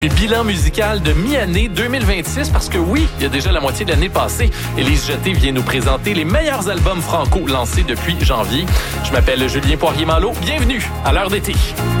Le bilan musical de mi-année 2026 parce que oui, il y a déjà la moitié de l'année passée. Élise Jeté vient nous présenter les meilleurs albums franco lancés depuis janvier. Je m'appelle Julien Poirier-Malo. Bienvenue à l'heure d'été.